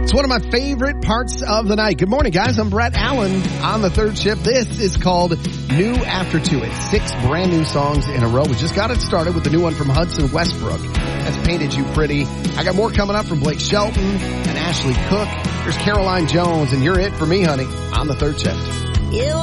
It's one of my favorite parts of the night. Good morning, guys. I'm Brett Allen on the third shift. This is called New After Two. It's 6 brand new songs in a row. We just got it started with the new one from Hudson Westbrook. That's Painted You Pretty. I got more coming up from Blake Shelton and Ashley Cook. There's Caroline Jones, and you're it for me, honey, on the third shift. You